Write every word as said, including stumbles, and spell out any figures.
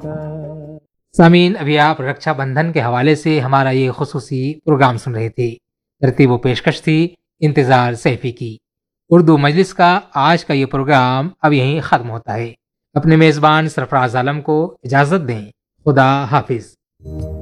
का। सामीन, अभी आप रक्षाबंधन के हवाले से हमारा ये खुसूसी प्रोग्राम सुन रहे थे। तरतीब व पेशकश थी इंतजार सैफी की। उर्दू मजलिस का आज का ये प्रोग्राम अब यहीं खत्म होता है। अपने मेजबान सरफराज आलम को इजाजत दें। खुदा हाफिज।